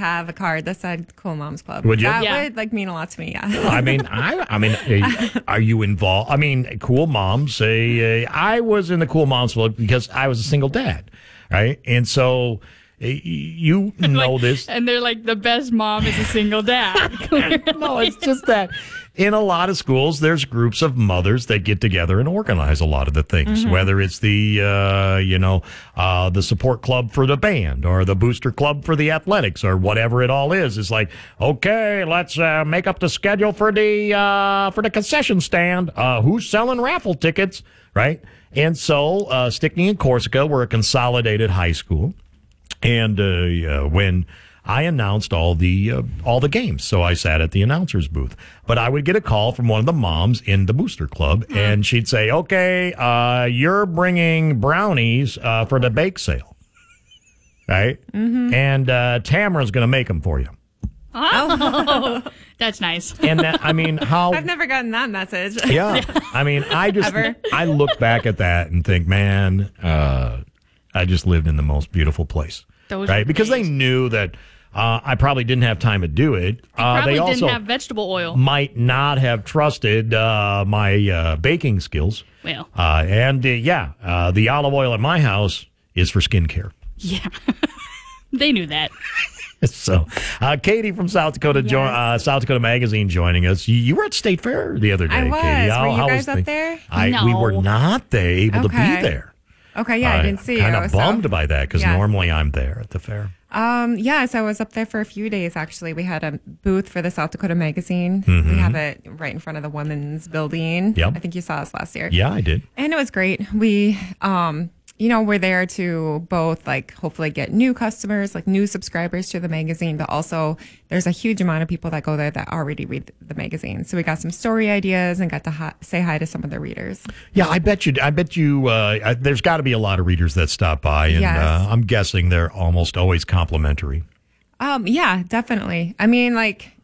have a card that said Cool Moms Club. Would you? That would like mean a lot to me. Yeah. I mean, are you involved? I mean, Cool Moms. I was in the Cool Moms Club because I was a single dad, right? And so you know this, and they're like the best mom is a single dad. No, it's just that in a lot of schools, there's groups of mothers that get together and organize a lot of the things, whether it's the support club for the band or the booster club for the athletics or whatever it all is. It's like, okay, let's make up the schedule for the concession stand. Who's selling raffle tickets, right? And so Stickney and Corsica were a consolidated high school. And when I announced all the games, so I sat at the announcer's booth. But I would get a call from one of the moms in the booster club, and she'd say, "Okay, you're bringing brownies for the bake sale, right? And Tamara's going to make them for you." Oh, that's nice. And that, I mean, how I've never gotten that message. Yeah, I mean, I look back at that and think, man, I just lived in the most beautiful place. Right, because they knew that I probably didn't have time to do it. Probably they also didn't have vegetable oil. might not have trusted my baking skills. Well, the olive oil at my house is for skincare. yeah, they knew that. So, Katie from South Dakota, South Dakota Magazine, joining us. You were at State Fair the other day, I was. Katie. Were you guys up there? We were not able to be there. Okay, yeah, I didn't see you. Kind of bummed by that because normally I'm there at the fair. So I was up there for a few days, actually. We had a booth for the South Dakota Magazine. We have it right in front of the women's building. Yep. I think you saw us last year. Yeah, I did. And it was great. We, we're there to both hopefully get new customers, new subscribers to the magazine, but also there's a huge amount of people that go there that already read the magazine. So we got some story ideas and got to say hi to some of the readers. Yeah, I bet you. There's got to be a lot of readers that stop by, and Yes. I'm guessing they're almost always complimentary. Yeah, definitely. I mean,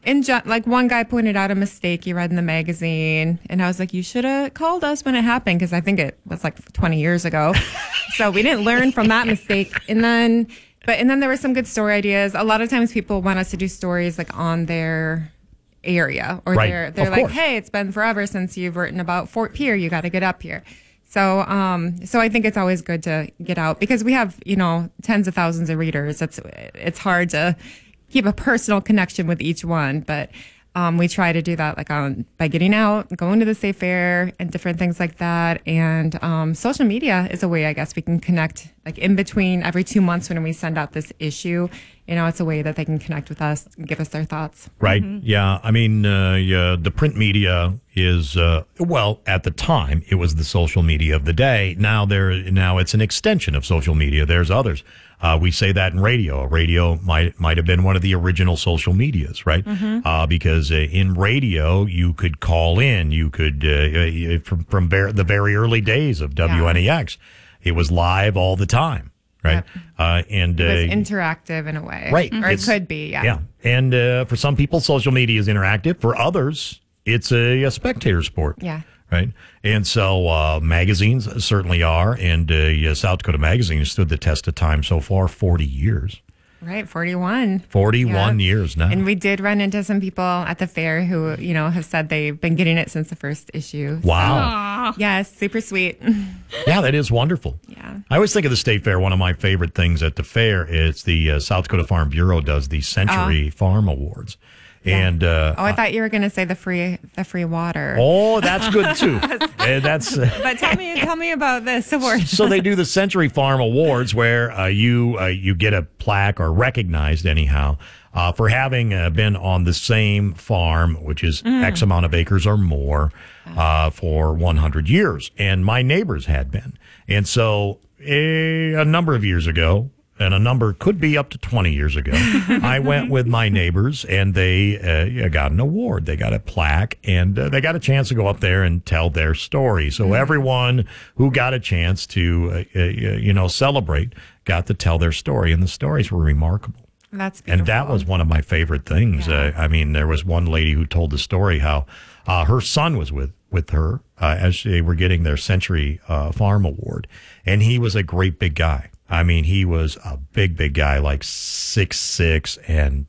one guy pointed out a mistake he read in the magazine, and I was like, you should have called us when it happened, because I think it was 20 years ago. So we didn't learn from that mistake. And then there were some good story ideas. A lot of times people want us to do stories on their area, or Right. they're Of like, course. hey, it's been forever since you've written about Fort Pierre. You got to get up here. So I think it's always good to get out, because we have, tens of thousands of readers. It's hard to keep a personal connection with each one, but we try to do that by getting out, going to the State Fair and different things like that. And social media is a way, I guess, we can connect in between every 2 months when we send out this issue. It's a way that they can connect with us and give us their thoughts. Right. Yeah. I mean, the print media is, at the time, it was the social media of the day. Now it's an extension of social media. There's others. We say that in radio. Radio might have been one of the original social medias, right? Because in radio, you could call in. You could, from the very early days of WNEX, it was live all the time. Right. Yep. And it was interactive in a way. Right. Or it could be. Yeah. Yeah. And for some people, social media is interactive. For others, it's a spectator sport. Yeah. Right. And so magazines certainly are. And South Dakota Magazine has stood the test of time so far, 40 years. Right, 41. 41 years now. And we did run into some people at the fair who, have said they've been getting it since the first issue. Wow. So, yes, super sweet. Yeah, that is wonderful. Yeah. I always think of the State Fair. One of my favorite things at the fair is the South Dakota Farm Bureau does the Century Farm Awards. Yeah. And I thought you were going to say the free water. Oh, that's good too. That's. But tell me about this award. So they do the Century Farm Awards, where you get a plaque, or recognized anyhow, for having been on the same farm, which is X amount of acres or more, for 100 years. And my neighbors had been, and so a number of years ago. And a number could be up to 20 years ago. I went with my neighbors, and they got an award. They got a plaque, and they got a chance to go up there and tell their story. So everyone who got a chance to, celebrate got to tell their story, and the stories were remarkable. That's beautiful. And that was one of my favorite things. Yeah. There was one lady who told the story how her son was with her as they were getting their Century Farm Award, and he was a great big guy. He was a big guy, like 6'6", and